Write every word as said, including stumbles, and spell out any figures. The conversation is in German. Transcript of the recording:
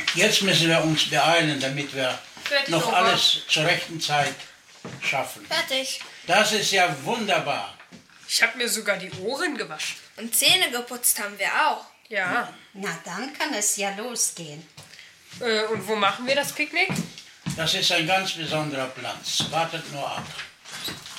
Jetzt müssen wir uns beeilen, damit wir Fertig, noch Opa. alles zur rechten Zeit schaffen. Fertig. Das ist ja wunderbar. Ich habe mir sogar die Ohren gewaschen. Und Zähne geputzt haben wir auch. Ja. Na, dann kann es ja losgehen. Äh, und wo machen wir das Picknick? Das ist ein ganz besonderer Platz. Wartet nur ab.